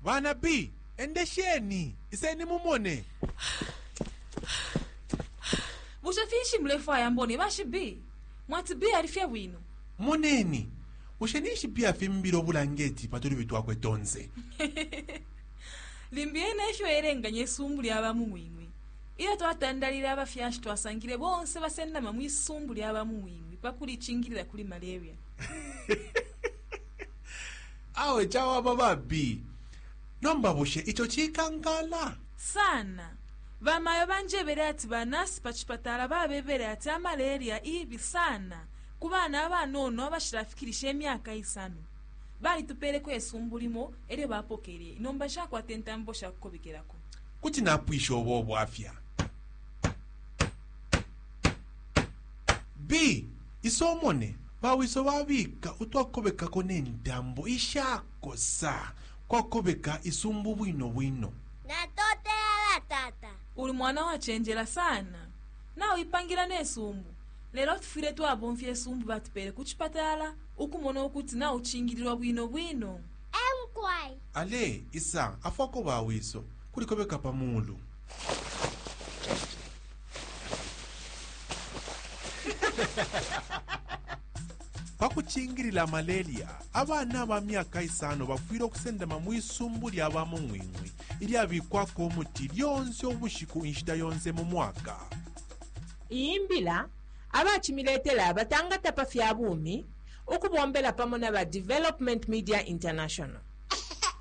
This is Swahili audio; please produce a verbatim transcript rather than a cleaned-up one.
Bana B, endesheni, iseni mumone. Mushafishi mlefu ayamboni bashi B. Mwati B alifia wino. Moneni, ushenishi pia fimbiro bulangeti paturi vitu wakwe tonze. Limbiena isho erenga nyesumbuli abamu mwimwi. Ila tuatandalira abafyashi tuasangire bonse basenda mamwi sumbuli abamu mwimwi. Pakuli chingirira kuli malaria. Awe chawa baba B. Nomba bushe icho chikangala. Sana. Vamayo banje bere ati banasi pachipatala babebere ati malaria ibi sana. Kubana abanono abashirafikirisha emyaka isano. Bali tupere ko esumbulimo ere bapokere. Nomba shako atentambo shako bikerako. Kuti napwisho bobo afya. B. Isomone. Bawiso babika utwakobeka kone ndambo ishako sa. Kwa kobeka isumbu wino wino. Natote ala tata. Uli mwana wa chenjela sana. Na uipangira nesumbu. Lero tufire tu abonfye esumbu batupere kuchipatala. Ukumono ukuti na uchingirirwa wino wino. Emkwai. Ale, isa, afwako bawiso. Kuli kobeka pamulu. Pakuchingirila malaria, abana ba myaka isano bafwire okusenda mamwisumbu lyabamu mwimwi ili abikwako omuti lyonse obushiku inshita yonse mu mwaka. Iyimbila abachimiletela abatangata pafya bumi ukubombela pamona ba Development Media International.